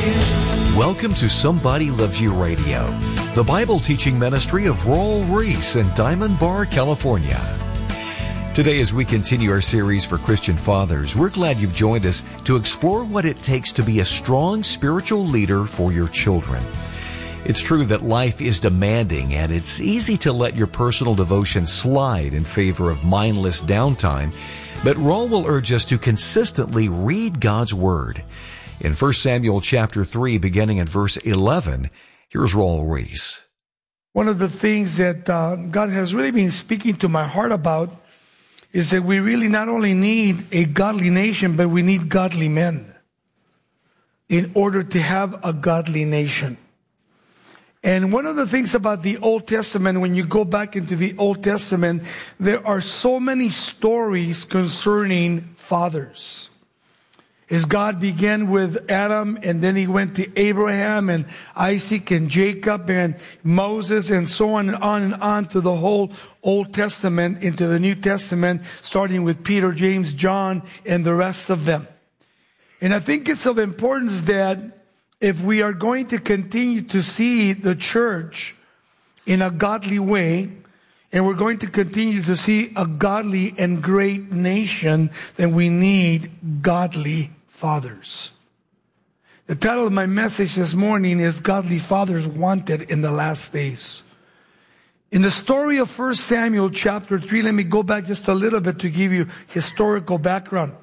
Welcome to Somebody Loves You Radio, the Bible teaching ministry of Raul Ries in Diamond Bar, California. Today, as we continue our series for Christian fathers, we're glad you've joined us to explore what it takes to be a strong spiritual leader for your children. It's true that life is demanding, and it's easy to let your personal devotion slide in favor of mindless downtime, but Raul will urge us to consistently read God's Word. In 1 Samuel chapter 3, beginning in verse 11, here's Raul Ries. One of the things that God has really been speaking to my heart about is that we really not only need a godly nation, but we need godly men in order to have a godly nation. And one of the things about the Old Testament, when you go back into the Old Testament, there are so many stories concerning fathers. As God began with Adam, and then he went to Abraham and Isaac and Jacob and Moses and so on and on to the whole Old Testament, into the New Testament, starting with Peter, James, John, and the rest of them. And I think it's of importance that if we are going to continue to see the church in a godly way, and we're going to continue to see a godly and great nation, then we need godly fathers. The title of my message this morning is Godly Fathers Wanted in the Last Days. In the story of 1 Samuel chapter 3, let me go back just a little bit to give you historical background.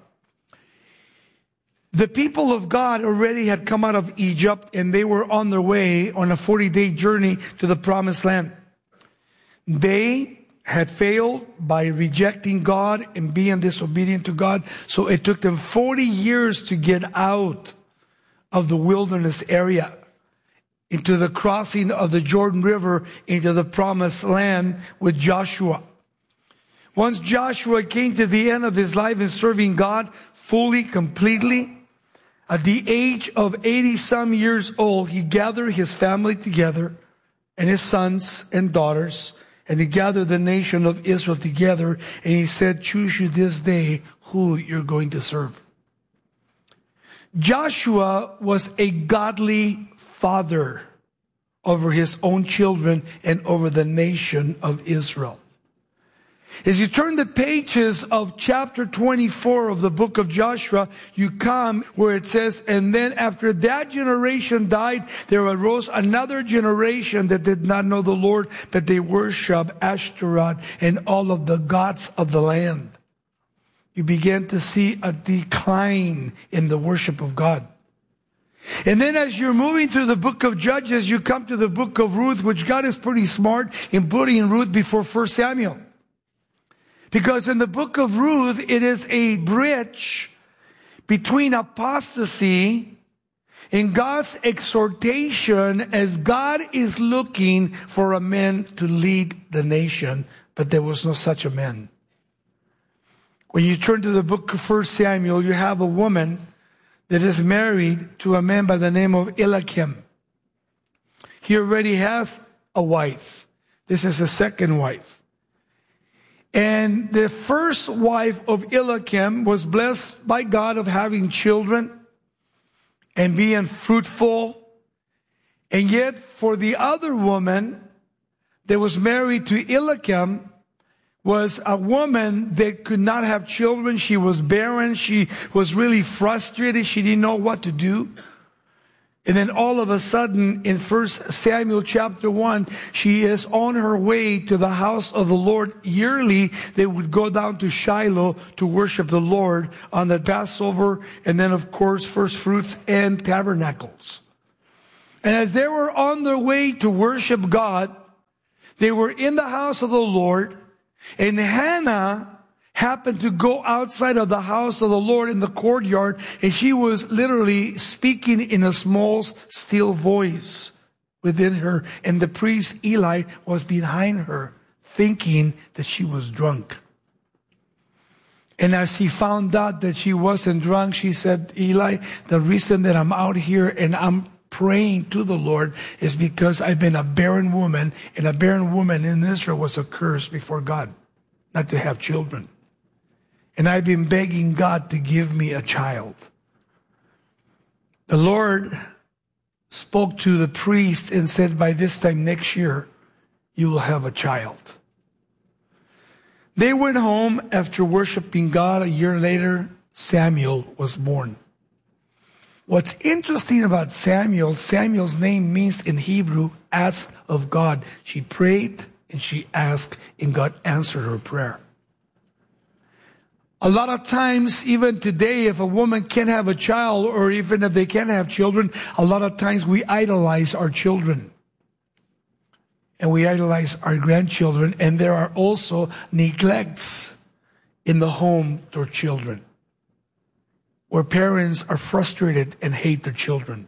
The people of God already had come out of Egypt, and they were on their way on a 40-day journey to the Promised Land. They had failed by rejecting God and being disobedient to God. So it took them 40 years to get out of the wilderness area into the crossing of the Jordan River into the Promised Land with Joshua. Once Joshua came to the end of his life in serving God fully, completely, at the age of 80-some years old, he gathered his family together and his sons and daughters, and he gathered the nation of Israel together, and he said, choose you this day who you're going to serve. Joshua was a godly father over his own children and over the nation of Israel. As you turn the pages of chapter 24 of the book of Joshua, you come where it says, and then after that generation died, there arose another generation that did not know the Lord, but they worshiped Ashtaroth and all of the gods of the land. You begin to see a decline in the worship of God. And then as you're moving through the book of Judges, you come to the book of Ruth, which God is pretty smart in putting Ruth before 1 Samuel. Because in the book of Ruth, it is a bridge between apostasy and God's exhortation as God is looking for a man to lead the nation, but there was no such a man. When you turn to the book of 1 Samuel, you have a woman that is married to a man by the name of Eliakim. He already has a wife. This is his second wife. And the first wife of Eliakim was blessed by God of having children and being fruitful. And yet for the other woman that was married to Eliakim was a woman that could not have children. She was barren. She was really frustrated. She didn't know what to do. And then all of a sudden, in 1 Samuel chapter 1, she is on her way to the house of the Lord. Yearly, they would go down to Shiloh to worship the Lord on the Passover, and then, of course, first fruits and tabernacles. And as they were on their way to worship God, they were in the house of the Lord, and Hannah happened to go outside of the house of the Lord in the courtyard, and she was literally speaking in a small, still voice within her. And the priest Eli was behind her, thinking that she was drunk. And as he found out that she wasn't drunk, she said, Eli, the reason that I'm out here and I'm praying to the Lord is because I've been a barren woman, and a barren woman in Israel was a curse before God, not to have children. And I've been begging God to give me a child. The Lord spoke to the priest and said, by this time next year, you will have a child. They went home after worshiping God. A year later, Samuel was born. What's interesting about Samuel's name means in Hebrew, ask of God. She prayed and she asked, and God answered her prayer. A lot of times, even today, if a woman can't have a child, or even if they can't have children, a lot of times we idolize our children. And we idolize our grandchildren. And there are also neglects in the home to children, where parents are frustrated and hate their children.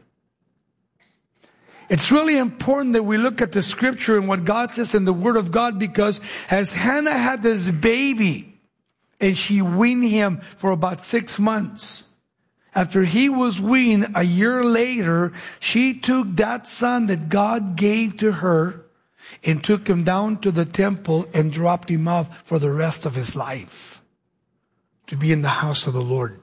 It's really important that we look at the scripture and what God says in the Word of God, because as Hannah had this baby, and she weaned him for about 6 months. After he was weaned, a year later, she took that son that God gave to her and took him down to the temple and dropped him off for the rest of his life to be in the house of the Lord.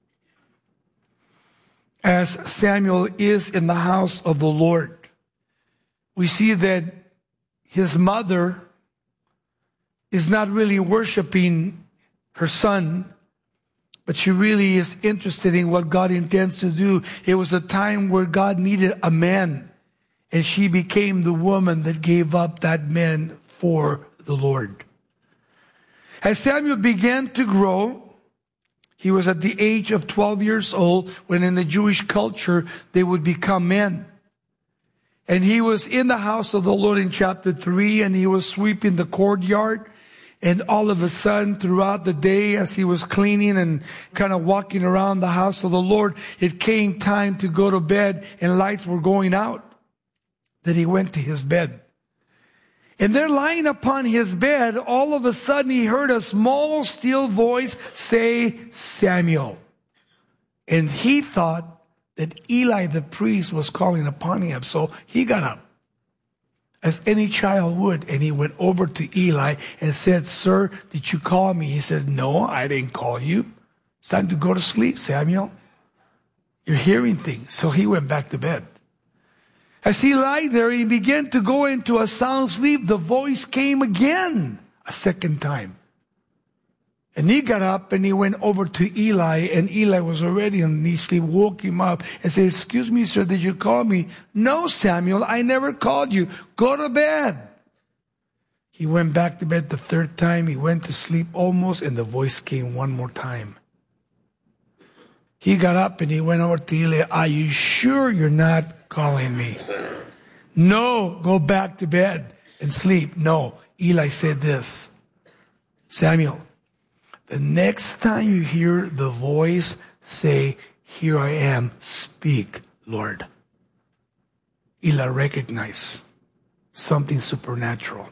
As Samuel is in the house of the Lord, we see that his mother is not really worshiping her son, but she really is interested in what God intends to do. It was a time where God needed a man, and she became the woman that gave up that man for the Lord. As Samuel began to grow, he was at the age of 12 years old, when in the Jewish culture they would become men. And he was in the house of the Lord in chapter 3, and he was sweeping the courtyard. And all of a sudden, throughout the day, as he was cleaning and kind of walking around the house of the Lord, it came time to go to bed, and lights were going out. Then he went to his bed. And there, lying upon his bed, all of a sudden he heard a small, still voice say, Samuel. And he thought that Eli the priest was calling upon him. So he got up, as any child would, and he went over to Eli and said, Sir, did you call me? He said, No, I didn't call you. It's time to go to sleep, Samuel. You're hearing things. So he went back to bed. As he lay there, he began to go into a sound sleep. The voice came again, a second time. And he got up and he went over to Eli, and Eli was already in his sleep, woke him up and said, Excuse me, sir, did you call me? No, Samuel, I never called you. Go to bed. He went back to bed the third time. He went to sleep almost, and the voice came one more time. He got up and he went over to Eli. Are you sure you're not calling me? No, go back to bed and sleep. No. Eli said this, Samuel, the next time you hear the voice, say, Here I am, speak, Lord. Eli recognized something supernatural.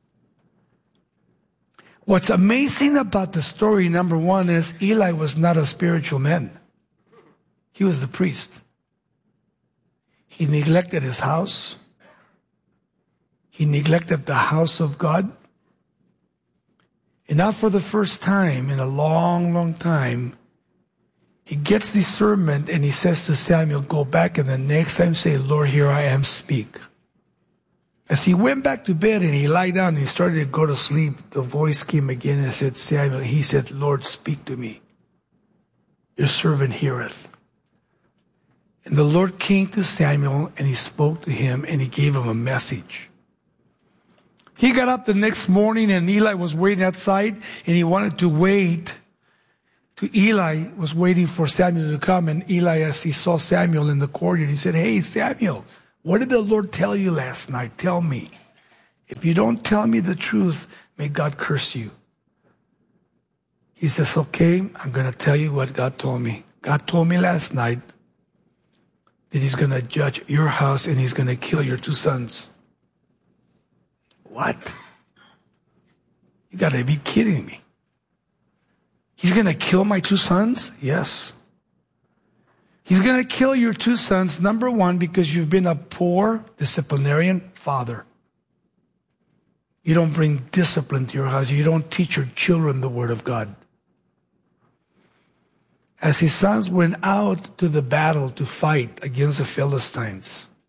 What's amazing about the story, number one, is Eli was not a spiritual man. He was the priest. He neglected his house. He neglected the house of God. And now for the first time in a long, long time, he gets discernment and he says to Samuel, Go back, and the next time say, Lord, here I am, speak. As he went back to bed and he lied down and he started to go to sleep, the voice came again and said, Samuel, he said, Lord, speak to me. Your servant heareth. And the Lord came to Samuel and he spoke to him and he gave him a message. He got up the next morning and Eli was waiting outside, and he wanted to wait. Eli was waiting for Samuel to come, and Eli, as he saw Samuel in the courtyard, he said, Hey, Samuel, what did the Lord tell you last night? Tell me. If you don't tell me the truth, may God curse you. He says, Okay, I'm going to tell you what God told me. God told me last night that He's going to judge your house and He's going to kill your 2 sons. What? You got to be kidding me. He's going to kill my 2 sons? Yes. He's going to kill your 2 sons, number one, because you've been a poor disciplinarian father. You don't bring discipline to your house. You don't teach your children the Word of God. As his sons went out to the battle to fight against the Philistines,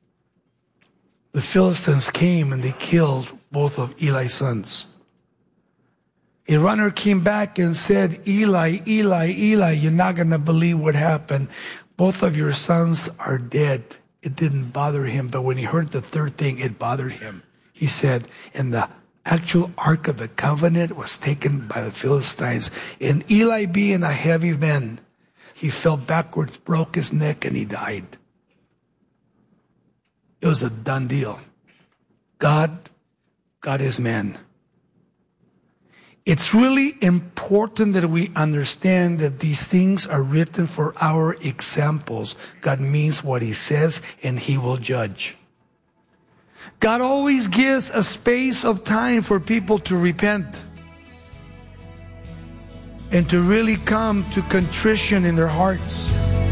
the Philistines came and they killed both of Eli's sons. A runner came back and said, Eli, Eli, Eli, you're not going to believe what happened. Both of your sons are dead. It didn't bother him, but when he heard the third thing, it bothered him. He said, and the actual Ark of the Covenant was taken by the Philistines. And Eli, being a heavy man, he fell backwards, broke his neck, and he died. It was a done deal. God got his man. It's really important that we understand that these things are written for our examples. God means what he says, and he will judge. God always gives a space of time for people to repent and to really come to contrition in their hearts.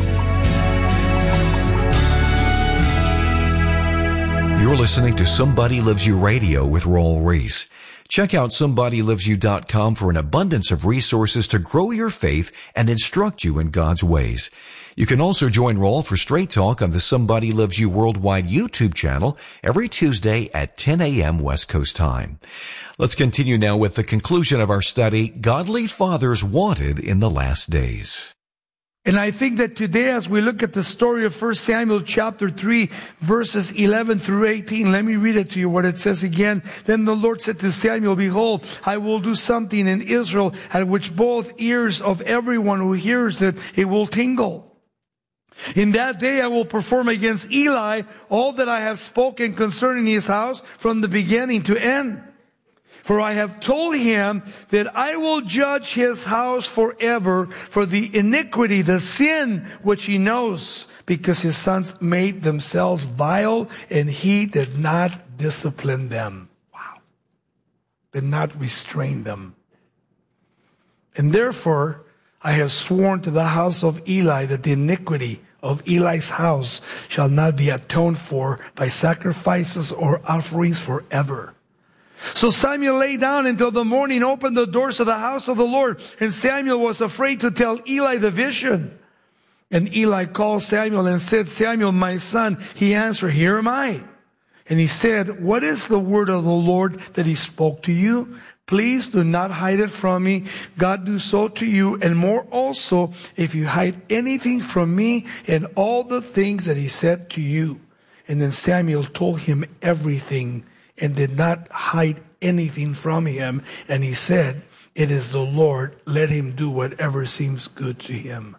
You're listening to Somebody Loves You Radio with Raul Ries. Check out SomebodyLovesYou.com for an abundance of resources to grow your faith and instruct you in God's ways. You can also join Raul for Straight Talk on the Somebody Loves You Worldwide YouTube channel every Tuesday at 10 a.m. West Coast time. Let's continue now with the conclusion of our study, Godly Fathers Wanted in the Last Days. And I think that today, as we look at the story of 1 Samuel chapter 3, verses 11 through 18, let me read it to you what it says again. Then the Lord said to Samuel, behold, I will do something in Israel at which both ears of everyone who hears it will tingle. In that day I will perform against Eli all that I have spoken concerning his house from the beginning to end. For I have told him that I will judge his house forever for the iniquity, the sin which he knows, because his sons made themselves vile and he did not discipline them. Wow. Did not restrain them. And therefore I have sworn to the house of Eli that the iniquity of Eli's house shall not be atoned for by sacrifices or offerings forever. So Samuel lay down until the morning, opened the doors of the house of the Lord, and Samuel was afraid to tell Eli the vision. And Eli called Samuel and said, Samuel, my son. He answered, here am I. And he said, what is the word of the Lord that he spoke to you? Please do not hide it from me. God do so to you, and more also, if you hide anything from me and all the things that he said to you. And then Samuel told him everything and did not hide anything from him. And he said, it is the Lord. Let him do whatever seems good to him.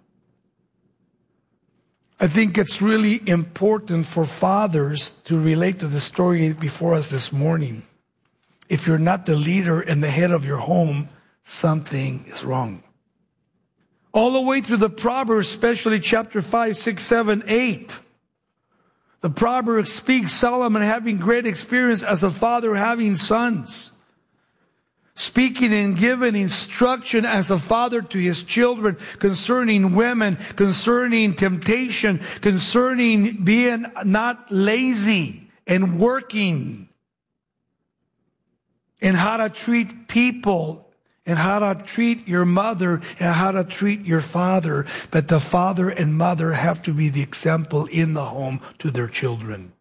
I think it's really important for fathers to relate to the story before us this morning. If you're not the leader and the head of your home, something is wrong. All the way through the Proverbs, especially chapter 5, 6, 7, 8. The Proverbs speaks Solomon having great experience as a father having sons. Speaking and giving instruction as a father to his children concerning women, concerning temptation, concerning being not lazy and working. And how to treat people, and how to treat your mother, and how to treat your father. But the father and mother have to be the example in the home to their children.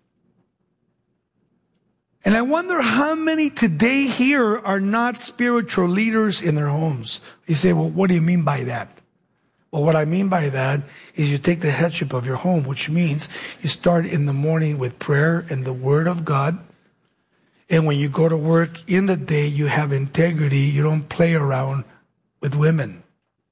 And I wonder how many today here are not spiritual leaders in their homes. You say, well, what do you mean by that? Well, what I mean by that is you take the headship of your home, which means you start in the morning with prayer and the Word of God. And when you go to work in the day, you have integrity. You don't play around with women.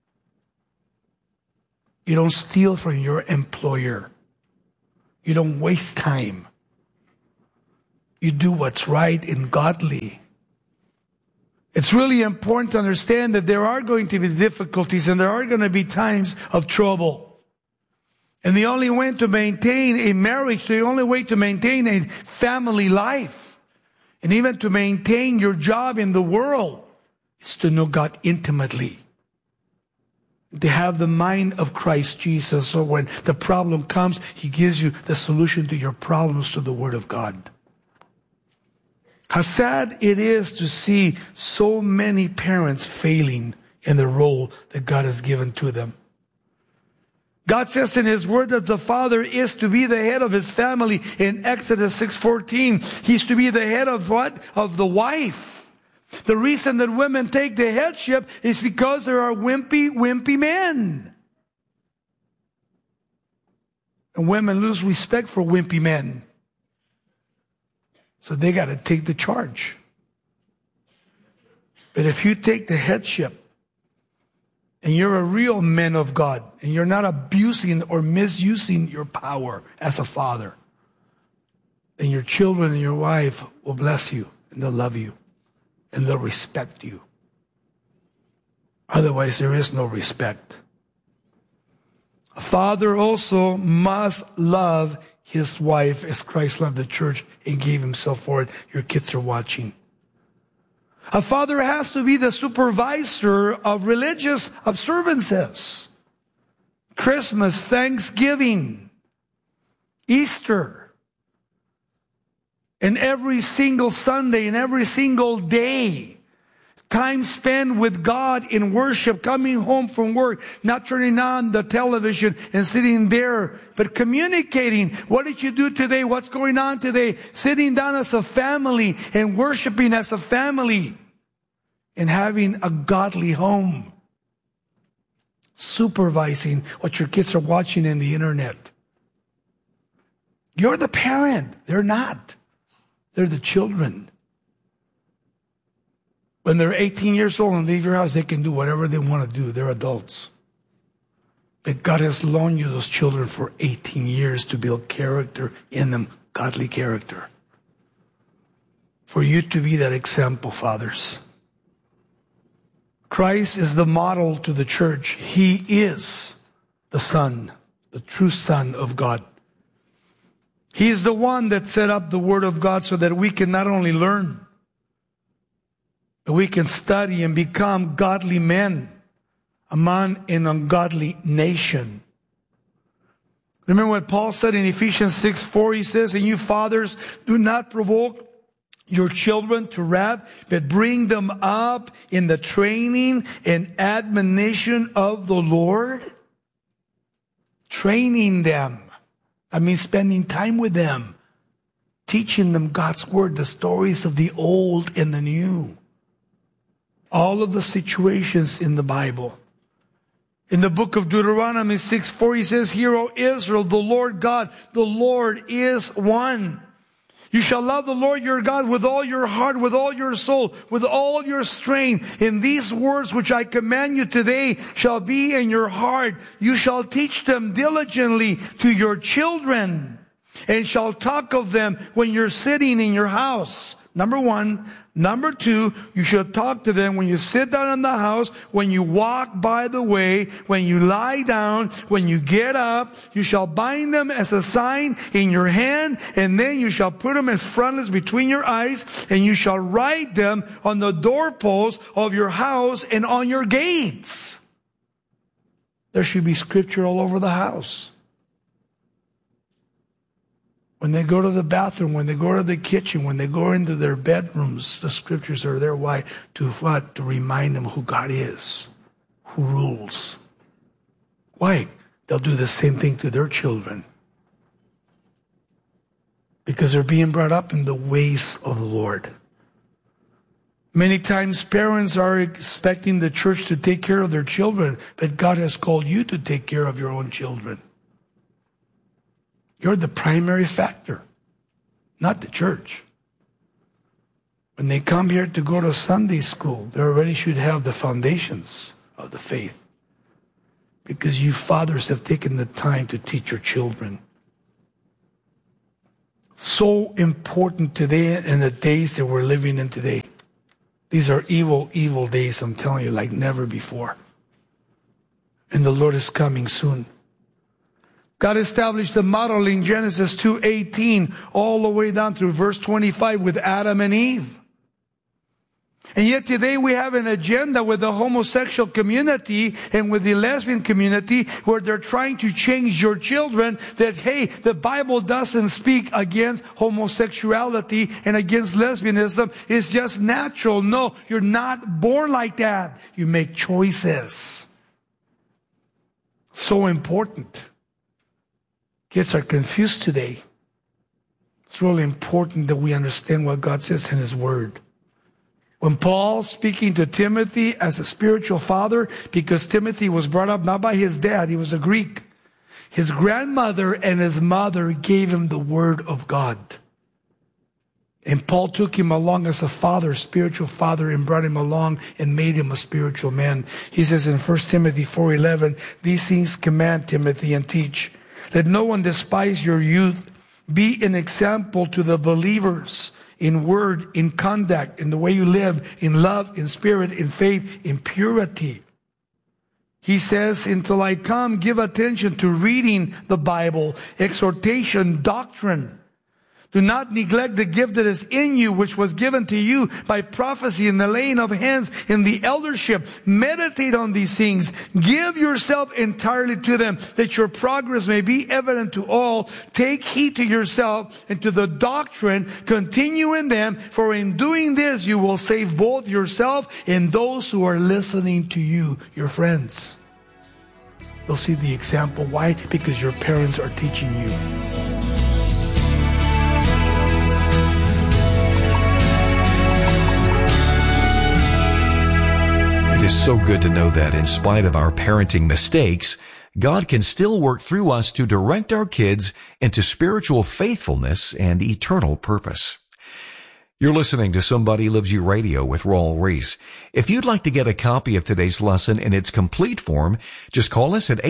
You don't steal from your employer. You don't waste time. You do what's right and godly. It's really important to understand that there are going to be difficulties and there are going to be times of trouble. And the only way to maintain a marriage, the only way to maintain a family life, and even to maintain your job in the world, is to know God intimately. To have the mind of Christ Jesus, so when the problem comes, He gives you the solution to your problems through the Word of God. How sad it is to see so many parents failing in the role that God has given to them. God says in His Word that the father is to be the head of his family in Exodus 6:14. He's to be the head of what? Of the wife. The reason that women take the headship is because there are wimpy men. And women lose respect for wimpy men. So they got to take the charge. But if you take the headship, and you're a real man of God, and you're not abusing or misusing your power as a father, then your children and your wife will bless you, and they'll love you, and they'll respect you. Otherwise, there is no respect. A father also must love his wife as Christ loved the church and gave himself for it. Your kids are watching. A father has to be the supervisor of religious observances. Christmas, Thanksgiving, Easter, and every single Sunday and every single day. Time spent with God in worship, coming home from work, not turning on the television and sitting there, but communicating. What did you do today? What's going on today? Sitting down as a family and worshiping as a family and having a godly home. Supervising what your kids are watching in the internet. You're the parent. They're not. They're the children. When they're 18 years old and leave your house, they can do whatever they want to do. They're adults. But God has loaned you those children for 18 years to build character in them, godly character. For you to be that example, fathers. Christ is the model to the church. He is the Son, the true Son of God. He's the one that set up the Word of God so that we can not only learn, but we can study and become godly men among an ungodly nation. Remember what Paul said in Ephesians 6:4, he says, and you fathers, do not provoke your children to wrath, but bring them up in the training and admonition of the Lord. Training them. I mean, spending time with them. Teaching them God's Word, the stories of the old and the new. All of the situations in the Bible. In the book of Deuteronomy 6:4, he says, hear, O Israel, the Lord God, the Lord is one. You shall love the Lord your God with all your heart, with all your soul, with all your strength. And these words which I command you today shall be in your heart. You shall teach them diligently to your children, and shall talk of them when you're sitting in your house. Number one. Number two, you should talk to them when you sit down in the house, when you walk by the way, when you lie down, when you get up. You shall bind them as a sign in your hand, and then you shall put them as frontlets between your eyes, and you shall write them on the doorposts of your house and on your gates. There should be scripture all over the house. When they go to the bathroom, when they go to the kitchen, when they go into their bedrooms, the scriptures are there. Why? To what? To remind them who God is, who rules. Why? They'll do the same thing to their children. Because they're being brought up in the ways of the Lord. Many times parents are expecting the church to take care of their children, but God has called you to take care of your own children. You're the primary factor, not the church. When they come here to go to Sunday school, they already should have the foundations of the faith. Because you fathers have taken the time to teach your children. So important today in the days that we're living in today. These are evil, evil days, I'm telling you, like never before. And the Lord is coming soon. God established the model in Genesis 2:18 all the way down through verse 25 with Adam and Eve. And yet today we have an agenda with the homosexual community and with the lesbian community where they're trying to change your children that, hey, the Bible doesn't speak against homosexuality and against lesbianism. It's just natural. No, you're not born like that. You make choices. So important. Kids are confused today. It's really important that we understand what God says in His Word. When Paul, speaking to Timothy as a spiritual father, because Timothy was brought up not by his dad, he was a Greek. His grandmother and his mother gave him the Word of God. And Paul took him along as a father, spiritual father, and brought him along and made him a spiritual man. He says in 1 Timothy 4:11, these things command, Timothy, and teach. Let no one despise your youth. Be an example to the believers in word, in conduct, in the way you live, in love, in spirit, in faith, in purity. He says, until I come, give attention to reading the Bible, exhortation, doctrine. Do not neglect the gift that is in you, which was given to you by prophecy and the laying of hands in the eldership. Meditate on these things. Give yourself entirely to them, that your progress may be evident to all. Take heed to yourself and to the doctrine. Continue in them, for in doing this you will save both yourself and those who are listening to you, your friends. You'll see the example. Why? Because your parents are teaching you. It is so good to know that in spite of our parenting mistakes, God can still work through us to direct our kids into spiritual faithfulness and eternal purpose. You're listening to Somebody Loves You Radio with Raul Ries. If you'd like to get a copy of today's lesson in its complete form, just call us at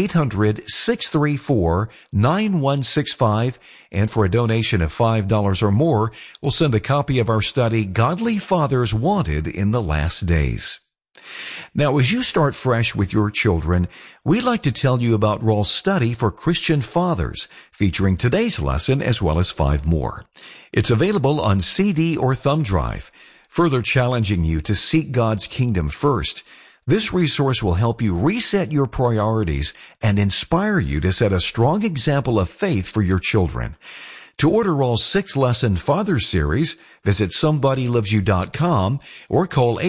800-634-9165, and for a donation of $5 or more, we'll send a copy of our study, Godly Fathers Wanted in the Last Days. Now, as you start fresh with your children, we'd like to tell you about Raul's study for Christian fathers, featuring today's lesson as well as 5 more. It's available on CD or thumb drive, further challenging you to seek God's kingdom first. This resource will help you reset your priorities and inspire you to set a strong example of faith for your children. To order Raul's 6-lesson Father Series, visit SomebodyLovesYou.com or call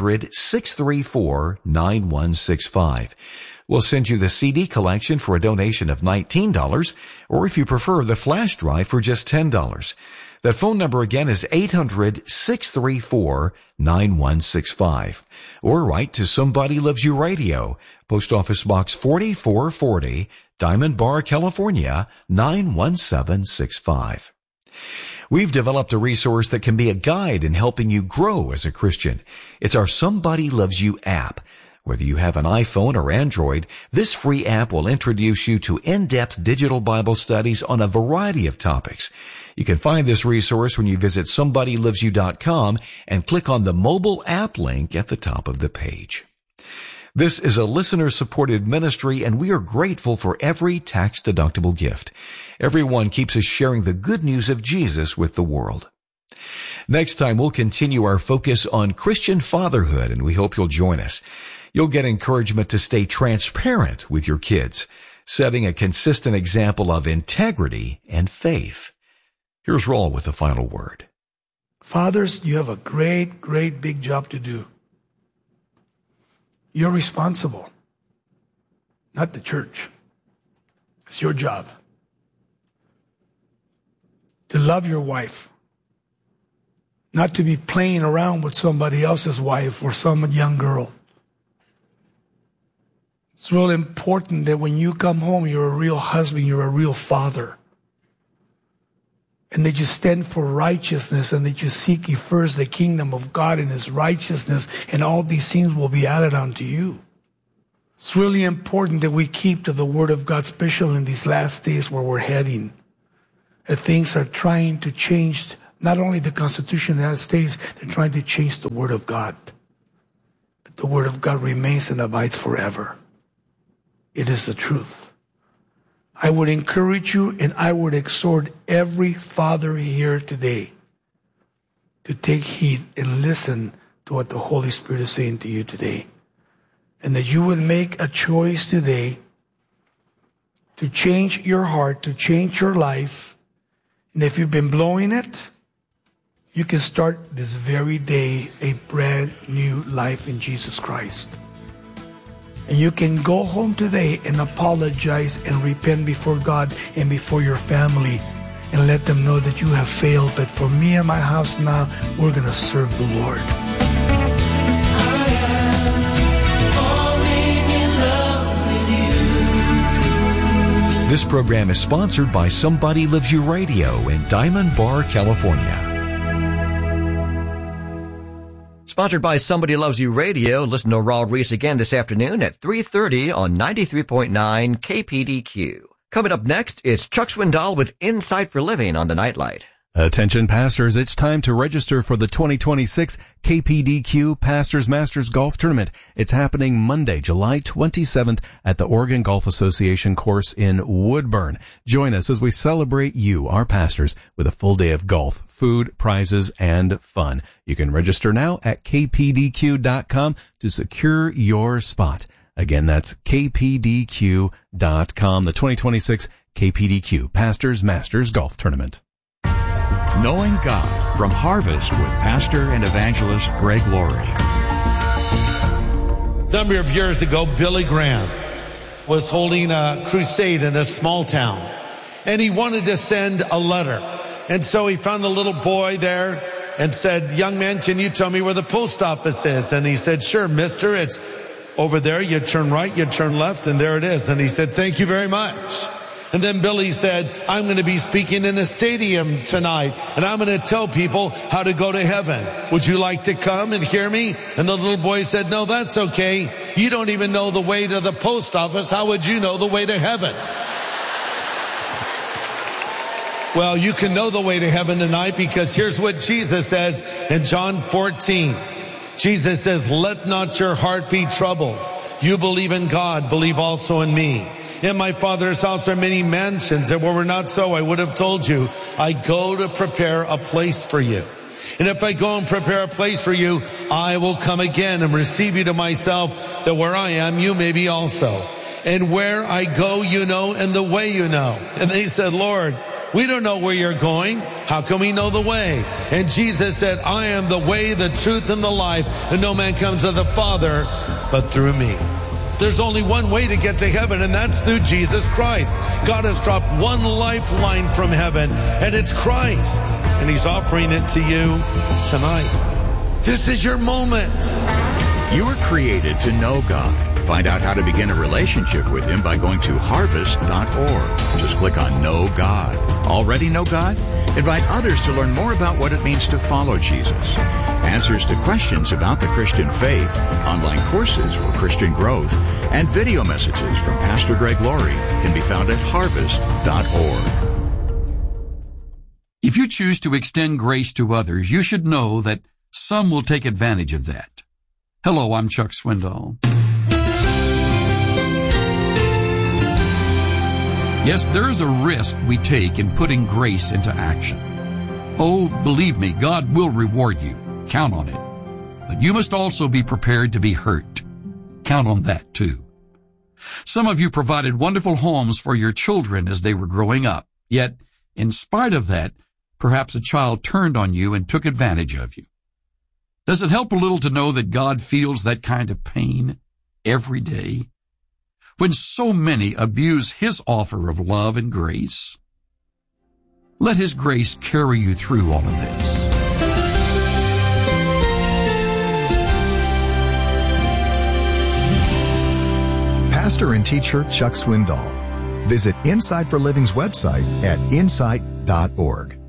800-634-9165. We'll send you the CD collection for a donation of $19, or if you prefer, the flash drive for just $10. That phone number again is 800-634-9165. Or write to Somebody Loves You Radio, Post Office Box 4440, Diamond Bar, California, 91765. We've developed a resource that can be a guide in helping you grow as a Christian. It's our Somebody Loves You app. Whether you have an iPhone or Android, this free app will introduce you to in-depth digital Bible studies on a variety of topics. You can find this resource when you visit SomebodyLovesYou.com and click on the mobile app link at the top of the page. This is a listener-supported ministry, and we are grateful for every tax-deductible gift. Everyone keeps us sharing the good news of Jesus with the world. Next time, we'll continue our focus on Christian fatherhood, and we hope you'll join us. You'll get encouragement to stay transparent with your kids, setting a consistent example of integrity and faith. Here's Raul with the final word. Fathers, you have a great, great big job to do. You're responsible, not the church. It's your job to love your wife, not to be playing around with somebody else's wife or some young girl. It's really important that when you come home, you're a real husband, you're a real father. And that you stand for righteousness, and that you seek ye first the kingdom of God and His righteousness, and all these things will be added unto you. It's really important that we keep to the Word of God, especially in these last days where we're heading. That things are trying to change not only the Constitution of the United States, they're trying to change the Word of God. But the Word of God remains and abides forever. It is the truth. I would encourage you, and I would exhort every father here today to take heed and listen to what the Holy Spirit is saying to you today. And that you would make a choice today to change your heart, to change your life. And if you've been blowing it, you can start this very day a brand new life in Jesus Christ. And you can go home today and apologize and repent before God and before your family and let them know that you have failed. But for me and my house now, we're going to serve the Lord. This program is sponsored by Somebody Loves You Radio in Diamond Bar, California. Sponsored by Somebody Loves You Radio. Listen to Raul Reese again this afternoon at 3:30 on 93.9 KPDQ. Coming up next, it's Chuck Swindoll with Insight for Living on the Nightlight. Attention pastors, it's time to register for the 2026 KPDQ Pastors Masters Golf Tournament. It's happening Monday, July 27th at the Oregon Golf Association course in Woodburn. Join us as we celebrate you, our pastors, with a full day of golf, food, prizes, and fun. You can register now at kpdq.com to secure your spot. Again, that's kpdq.com, the 2026 KPDQ Pastors Masters Golf Tournament. Knowing God from Harvest with Pastor and Evangelist Greg Laurie. A number of years ago, Billy Graham was holding a crusade in a small town, and he wanted to send a letter. And so he found a little boy there and said, "Young man, can you tell me where the post office is?" And he said, "Sure, mister, it's over there. You turn right, you turn left, and there it is." And he said, "Thank you very much." And then Billy said, "I'm going to be speaking in a stadium tonight, and I'm going to tell people how to go to heaven. Would you like to come and hear me?" And the little boy said, "No, that's okay. You don't even know the way to the post office. How would you know the way to heaven?" Well, you can know the way to heaven tonight, because here's what Jesus says in John 14. Jesus says, "Let not your heart be troubled. You believe in God, believe also in me. In my Father's house are many mansions, and were it not so, I would have told you. I go to prepare a place for you. And if I go and prepare a place for you, I will come again and receive you to myself, that where I am, you may be also. And where I go, you know, and the way you know." And they said, "Lord, we don't know where you're going. How can we know the way?" And Jesus said, "I am the way, the truth, and the life, and no man comes to the Father but through me." There's only one way to get to heaven, and that's through Jesus Christ. God has dropped one lifeline from heaven, and it's Christ. And He's offering it to you tonight. This is your moment. You were created to know God. Find out how to begin a relationship with Him by going to harvest.org. Just click on Know God. Already know God? Invite others to learn more about what it means to follow Jesus. Answers to questions about the Christian faith, online courses for Christian growth, and video messages from Pastor Greg Laurie can be found at harvest.org. If you choose to extend grace to others, you should know that some will take advantage of that. Hello, I'm Chuck Swindoll. Yes, there's a risk we take in putting grace into action. Oh, believe me, God will reward you. Count on it. But you must also be prepared to be hurt. Count on that too. Some of you provided wonderful homes for your children as they were growing up. Yet, in spite of that, perhaps a child turned on you and took advantage of you. Does it help a little to know that God feels that kind of pain every day? When so many abuse His offer of love and grace? Let His grace carry you through all of this. Pastor and teacher Chuck Swindoll. Visit Insight for Living's website at insight.org.